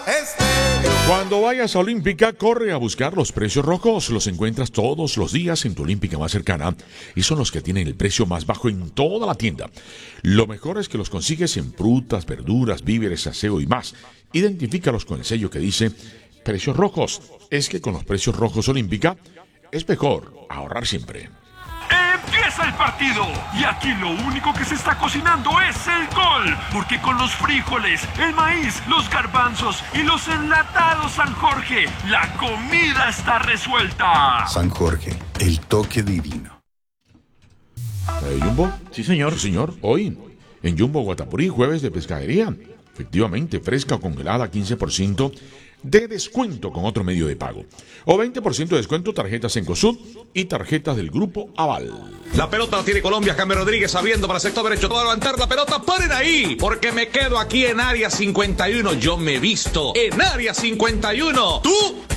Cuando vayas a Olímpica, corre a buscar los precios rojos. Los encuentras todos los días en tu Olímpica más cercana y son los que tienen el precio más bajo en toda la tienda. Lo mejor es que los consigues en frutas, verduras, víveres, aseo y más. Identifícalos con el sello que dice precios rojos. Es que con los precios rojos Olímpica es mejor ahorrar siempre. Empieza el partido y aquí lo único que se está cocinando es el gol, porque con los frijoles, el maíz, los garbanzos y los enlatados San Jorge, la comida está resuelta. San Jorge, el toque divino. ¿Jumbo? Sí, señor. Sí, señor. Hoy, en Jumbo Guatapurí, jueves de pescadería. Efectivamente, fresca o congelada, 15% de descuento con otro medio de pago. O 20% de descuento tarjetas en COSUD y tarjetas del Grupo Aval. La pelota la tiene Colombia, James Rodríguez abriendo para el sector derecho. Todo a levantar la pelota, ¡paren ahí! Porque me quedo aquí en área 51. Yo me visto en área 51. ¿Tú?